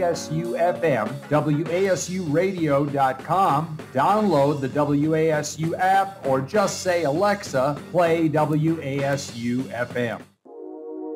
WASU FM, WASUradio.com, download the WASU app, or just say, Alexa, play WASU FM.